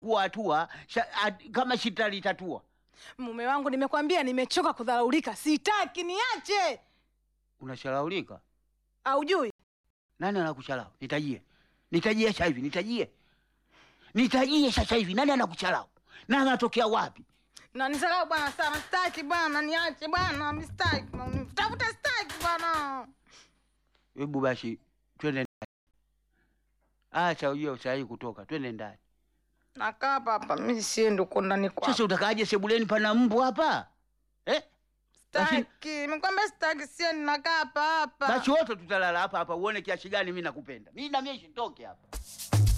chukua hatua kama sitalitatua. Mume wangu, nimekwambia nimechoka kudharaulika. Sitaki, niache. Unashalaulika? Haujui? Nani anakuchalau? Nitajie sasa hivi, nitajie sasa hivi. Nani anakuchalau? Na anatokea wapi? Na nisalau bwana sana. Sitaki bwana, niache bwana, mistaki. Tafuta sitaki bwana. Hebu basi twende ndani. Acha ujue usahi kutoka. Twende ndani. Nakaa hapa, mimi siende uko ndani kwa. Sasa utakaje sebuleni pana mbu hapa? Sitaki. Nimekwambia sitaki, siende, nakaa hapa. Basi wote tutalala hapa uone kiasi gani mimi nakupenda. Mimi na mimi sitoke hapa.